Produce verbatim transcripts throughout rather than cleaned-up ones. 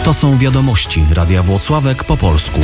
To są wiadomości Radia Włocławek po polsku.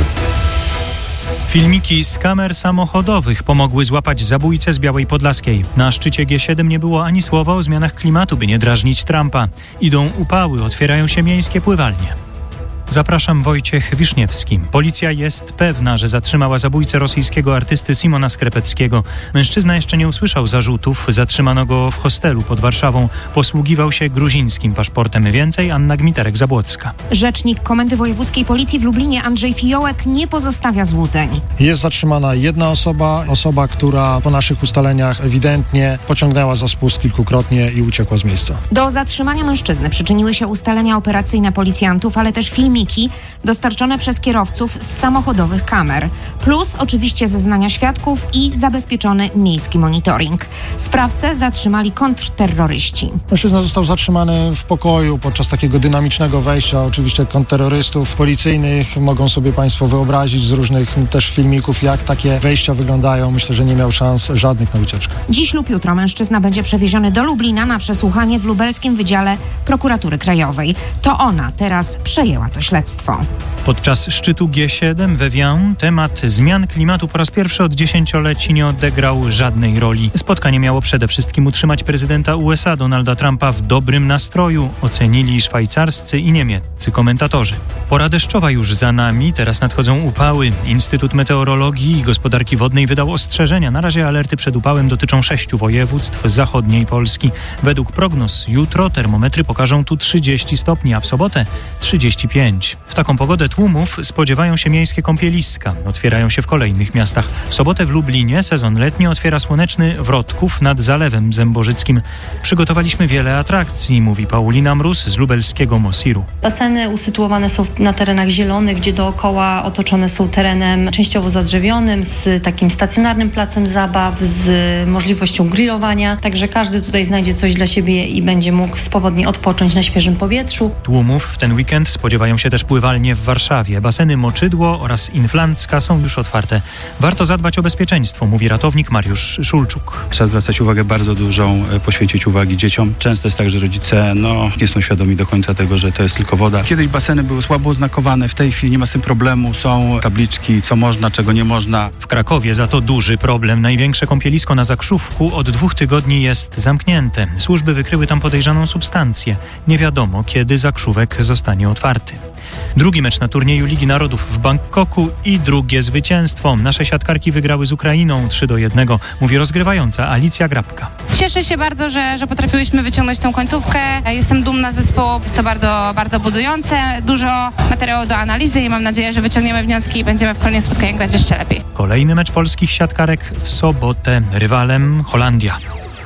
Filmiki z kamer samochodowych pomogły złapać zabójcę z Białej Podlaskiej. Na szczycie G siedem nie było ani słowa o zmianach klimatu, by nie drażnić Trumpa. Idą upały, otwierają się miejskie pływalnie. Zapraszam, Wojciech Wiszniewski. Policja jest pewna, że zatrzymała zabójcę rosyjskiego artysty Simona Skrepeckiego. Mężczyzna jeszcze nie usłyszał zarzutów. Zatrzymano go w hostelu pod Warszawą. Posługiwał się gruzińskim paszportem. Więcej Anna Gmiterek-Zabłocka. Rzecznik Komendy Wojewódzkiej Policji w Lublinie Andrzej Fiołek nie pozostawia złudzeń. Jest zatrzymana jedna osoba, osoba, która po naszych ustaleniach ewidentnie pociągnęła za spust kilkukrotnie i uciekła z miejsca. Do zatrzymania mężczyzny przyczyniły się ustalenia operacyjne policjantów, ale też filmiki dostarczone przez kierowców z samochodowych kamer. Plus oczywiście zeznania świadków i zabezpieczony miejski monitoring. Sprawcę zatrzymali kontrterroryści. Mężczyzna został zatrzymany w pokoju podczas takiego dynamicznego wejścia. Oczywiście kontrterrorystów policyjnych. Mogą sobie Państwo wyobrazić z różnych też filmików, jak takie wejścia wyglądają. Myślę, że nie miał szans żadnych na ucieczkę. Dziś lub jutro mężczyzna będzie przewieziony do Lublina na przesłuchanie w lubelskim wydziale Prokuratury Krajowej. To ona teraz przejęła to śledztwo. Podczas szczytu G siedem we Evian temat zmian klimatu po raz pierwszy od dziesięcioleci nie odegrał żadnej roli. Spotkanie miało przede wszystkim utrzymać prezydenta U S A Donalda Trumpa w dobrym nastroju, ocenili szwajcarscy i niemieccy komentatorzy. Pora deszczowa już za nami, teraz nadchodzą upały. Instytut Meteorologii i Gospodarki Wodnej wydał ostrzeżenia. Na razie alerty przed upałem dotyczą sześciu województw zachodniej Polski. Według prognoz jutro termometry pokażą tu trzydzieści stopni, a w sobotę trzydzieści pięć. W taką pogodę tłumów spodziewają się miejskie kąpieliska. Otwierają się w kolejnych miastach. W sobotę w Lublinie sezon letni otwiera słoneczny Wrotków nad Zalewem Zębożyckim. Przygotowaliśmy wiele atrakcji, mówi Paulina Mróz z lubelskiego Mosiru. Baseny usytuowane są na terenach zielonych, gdzie dookoła otoczone są terenem częściowo zadrzewionym, z takim stacjonarnym placem zabaw, z możliwością grillowania. Także każdy tutaj znajdzie coś dla siebie i będzie mógł swobodnie odpocząć na świeżym powietrzu. Tłumów w ten weekend spodziewają się też pływalnie w Warszawie. Baseny Moczydło oraz Inflancka są już otwarte. Warto zadbać o bezpieczeństwo, mówi ratownik Mariusz Szulczuk. Trzeba zwracać uwagę bardzo dużą, poświęcić uwagi dzieciom. Często jest tak, że rodzice no, nie są świadomi do końca tego, że to jest tylko woda. Kiedyś baseny były słabo oznakowane, w tej chwili nie ma z tym problemu. Są tabliczki, co można, czego nie można. W Krakowie za to duży problem. Największe kąpielisko na Zakrzówku od dwóch tygodni jest zamknięte. Służby wykryły tam podejrzaną substancję. Nie wiadomo, kiedy Zakrzówek zostanie otwarty. Drugi mecz na turnieju Ligi Narodów w Bangkoku i drugie zwycięstwo. Nasze siatkarki wygrały z Ukrainą trzy do jednego, mówi rozgrywająca Alicja Grabka. Cieszę się bardzo, że, że potrafiłyśmy wyciągnąć tą końcówkę. Jestem dumna z zespołu. Jest to bardzo, bardzo budujące. Dużo materiału do analizy i mam nadzieję, że wyciągniemy wnioski i będziemy w kolejnych spotkaniach grać jeszcze lepiej. Kolejny mecz polskich siatkarek w sobotę. Rywalem Holandia.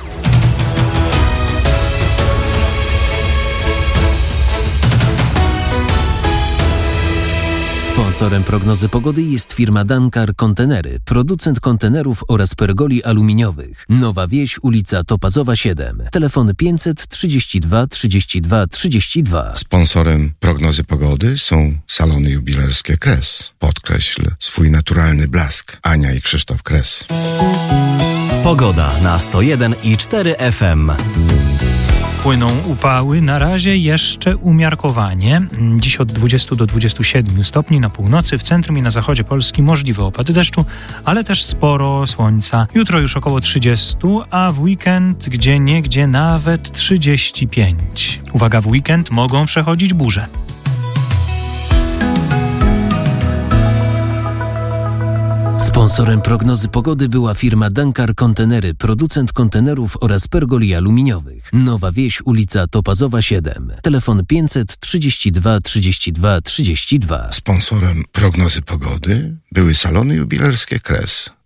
Sponsorem prognozy pogody jest firma Dankar Kontenery, producent kontenerów oraz pergoli aluminiowych. Nowa Wieś, ulica Topazowa siedem. Telefon pięćset trzydzieści dwa trzydzieści dwa trzydzieści dwa. Sponsorem prognozy pogody są salony jubilerskie Kres. Podkreśl swój naturalny blask. Ania i Krzysztof Kres. Pogoda na sto jeden i cztery F M. Płyną upały, na razie jeszcze umiarkowanie. Dziś od dwudziestu do dwudziestu siedmiu stopni na północy, w centrum i na zachodzie Polski możliwy opad deszczu, ale też sporo słońca. Jutro już około trzydziestu, a w weekend gdzieniegdzie nawet trzydzieści pięć. Uwaga, w weekend mogą przechodzić burze. Sponsorem prognozy pogody była firma Dankar Kontenery, producent kontenerów oraz pergoli aluminiowych. Nowa Wieś, ulica Topazowa siedem. Telefon pięćset trzydzieści dwa trzydzieści dwa trzydzieści dwa. Sponsorem prognozy pogody były salony jubilerskie Kres.